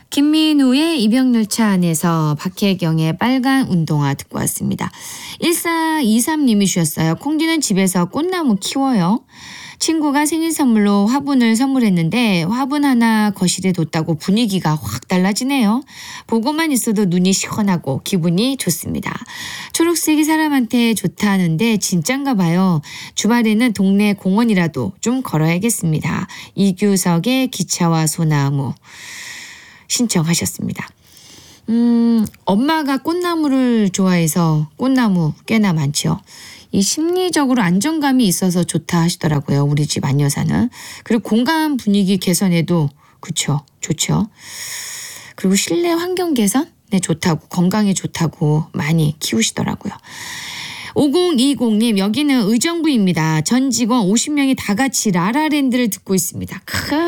김민우의 이병열차 안에서 박혜경의 빨간 운동화 듣고 왔습니다. 1423님이 주셨어요. 콩디는 집에서 꽃나무 키워요. 친구가 생일 선물로 화분을 선물했는데 화분 하나 거실에 뒀다고 분위기가 확 달라지네요. 보고만 있어도 눈이 시원하고 기분이 좋습니다. 초록색이 사람한테 좋다는데 진짠가 봐요. 주말에는 동네 공원이라도 좀 걸어야겠습니다. 이규석의 기차와 소나무 신청하셨습니다. 엄마가 꽃나무를 좋아해서 꽃나무 꽤나 많죠. 이 심리적으로 안정감이 있어서 좋다 하시더라고요. 우리 집 안여사는. 그리고 공간 분위기 개선에도 그쵸 좋죠. 그리고 실내 환경 개선? 네, 좋다고 건강에 좋다고 많이 키우시더라고요. 5020님 여기는 의정부입니다. 전 직원 50명이 다 같이 라라랜드를 듣고 있습니다.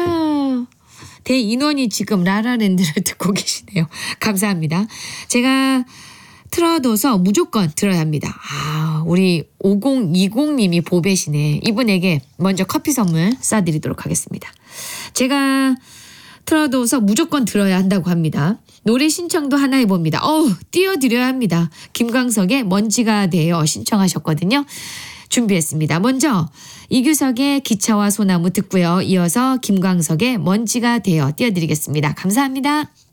대인원이 지금 라라랜드를 듣고 계시네요. 감사합니다. 제가 틀어둬서 무조건 들어야 합니다. 우리 5020님이 보배시네. 이분에게 먼저 커피 선물 쏴드리도록 하겠습니다. 제가 틀어둬서 무조건 들어야 한다고 합니다. 노래 신청도 하나 해봅니다. 띄워드려야 합니다. 김광석의 먼지가 되어 신청하셨거든요. 준비했습니다. 먼저 이규석의 기차와 소나무 듣고요. 이어서 김광석의 먼지가 되어 띄워드리겠습니다. 감사합니다.